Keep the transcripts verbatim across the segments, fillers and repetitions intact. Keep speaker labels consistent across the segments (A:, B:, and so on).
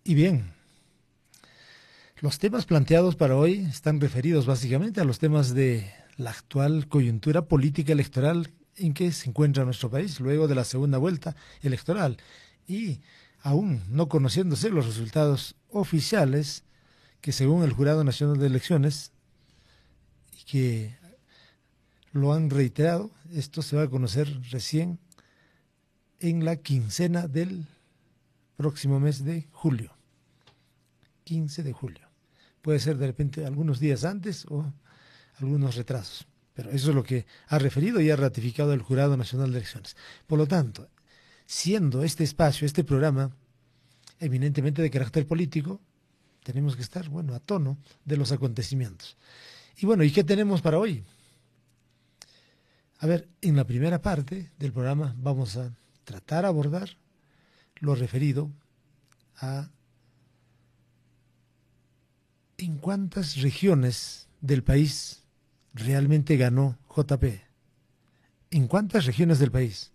A: Y bien, los temas planteados para hoy están referidos básicamente a los temas de la actual coyuntura política electoral en que se encuentra nuestro país luego de la segunda vuelta electoral y aún no conociéndose los resultados oficiales que según el Jurado Nacional de Elecciones y que lo han reiterado, esto se va a conocer recién en la quincena del próximo mes de julio, quince de julio. Puede ser de repente algunos días antes o algunos retrasos, pero eso es lo que ha referido y ha ratificado el Jurado Nacional de Elecciones. Por lo tanto, siendo este espacio, este programa, eminentemente de carácter político, tenemos que estar, bueno, a tono de los acontecimientos. Y bueno, ¿y qué tenemos para hoy? A ver, en la primera parte del programa vamos a tratar de abordar lo referido a en cuántas regiones del país realmente ganó J P. ¿En cuántas regiones del país?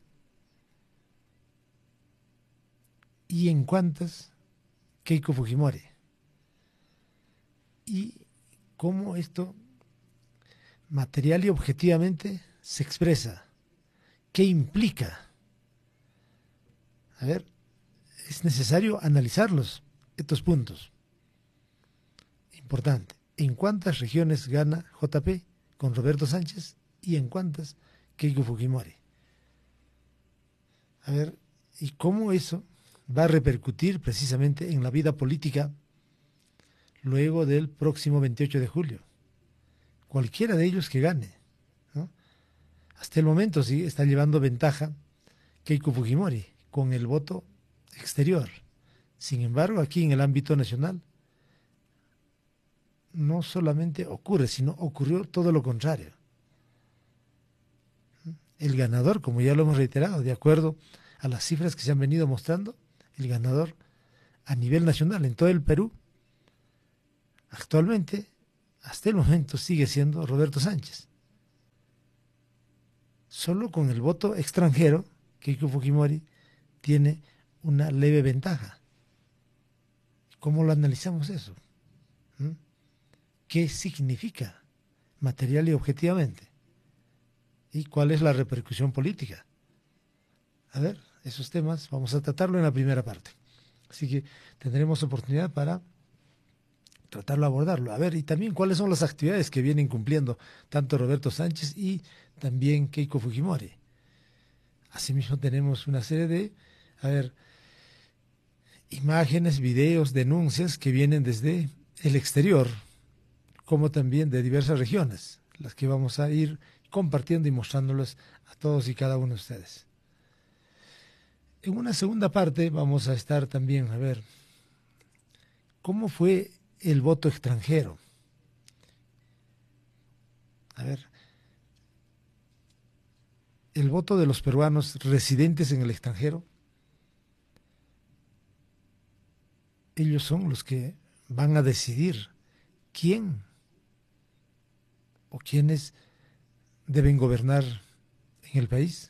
A: ¿Y en cuántas Keiko Fujimori? Y cómo esto material y objetivamente se expresa. ¿Qué implica? A ver, es necesario analizarlos, estos puntos. Importante. ¿En cuántas regiones gana J P con Roberto Sánchez y en cuántas Keiko Fujimori? A ver, ¿y cómo eso va a repercutir precisamente en la vida política luego del próximo veintiocho de julio? Cualquiera de ellos que gane, ¿no? Hasta el momento sí está llevando ventaja Keiko Fujimori con el voto exterior. Sin embargo, aquí en el ámbito nacional no solamente ocurre, sino ocurrió todo lo contrario. El ganador, como ya lo hemos reiterado, de acuerdo a las cifras que se han venido mostrando, el ganador a nivel nacional en todo el Perú, actualmente, hasta el momento, sigue siendo Roberto Sánchez. Solo con el voto extranjero, Keiko Fujimori tiene una leve ventaja. ¿Cómo lo analizamos eso? ¿Mm? ¿Qué significa material y objetivamente? ¿Y cuál es la repercusión política? A ver, esos temas vamos a tratarlo en la primera parte. Así que tendremos oportunidad para tratarlo, abordarlo. A ver, y también cuáles son las actividades que vienen cumpliendo tanto Roberto Sánchez y también Keiko Fujimori. Asimismo tenemos una serie de, a ver, imágenes, videos, denuncias que vienen desde el exterior, como también de diversas regiones, las que vamos a ir compartiendo y mostrándolas a todos y cada uno de ustedes. En una segunda parte vamos a estar también, a ver, cómo fue el voto extranjero. A ver, el voto de los peruanos residentes en el extranjero, ellos son los que van a decidir quién o quiénes deben gobernar en el país.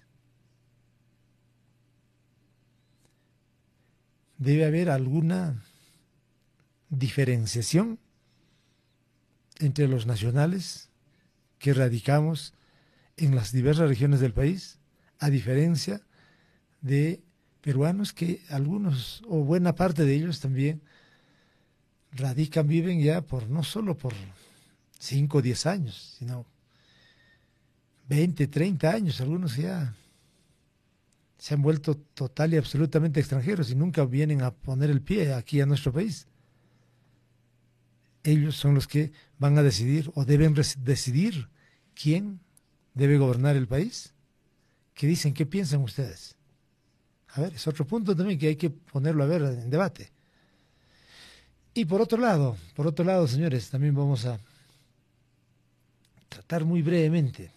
A: Debe haber alguna diferenciación entre los nacionales que radicamos en las diversas regiones del país, a diferencia de peruanos que algunos o buena parte de ellos también radican, viven ya por no solo por cinco o diez años, sino veinte, treinta años, algunos ya se han vuelto total y absolutamente extranjeros y nunca vienen a poner el pie aquí a nuestro país. Ellos son los que van a decidir o deben decidir quién debe gobernar el país. ¿Qué dicen? ¿Qué piensan ustedes? A ver, es otro punto también que hay que ponerlo a ver en debate. Y por otro lado, por otro lado, señores, también vamos a tratar muy brevemente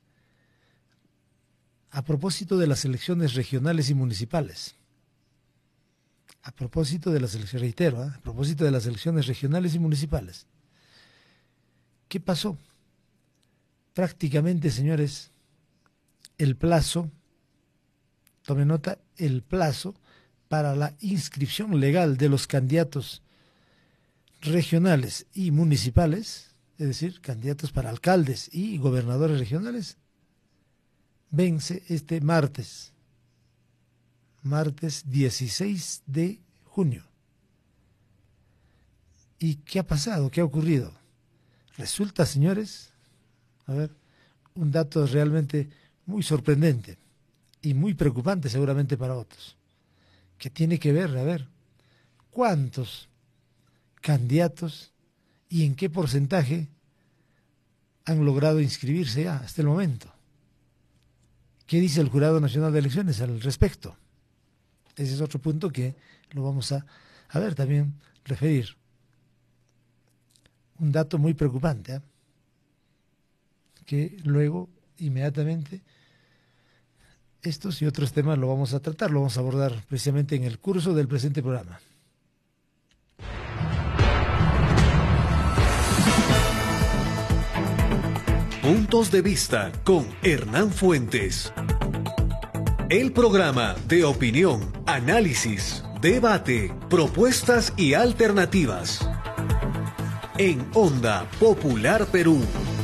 A: a propósito de las elecciones regionales y municipales. A propósito de las elecciones, reitero, ¿eh? a propósito de las elecciones regionales y municipales. ¿Qué pasó? Prácticamente, señores, el plazo, tome nota, el plazo para la inscripción legal de los candidatos regionales y municipales, es decir, candidatos para alcaldes y gobernadores regionales, vence este martes, martes dieciséis de junio. ¿Y qué ha pasado? ¿Qué ha ocurrido? Resulta, señores, a ver, un dato realmente muy sorprendente y muy preocupante seguramente para otros, que tiene que ver, a ver, cuántos candidatos y en qué porcentaje han logrado inscribirse ya hasta el momento. ¿Qué dice el Jurado Nacional de Elecciones al respecto? Ese es otro punto que lo vamos a, a ver también referir. Un dato muy preocupante, ¿eh? Que luego, inmediatamente, estos y otros temas lo vamos a tratar, lo vamos a abordar precisamente en el curso del presente programa.
B: Puntos de vista con Hernán Fuentes. El programa de opinión, análisis, debate, propuestas y alternativas. En Onda Popular Perú.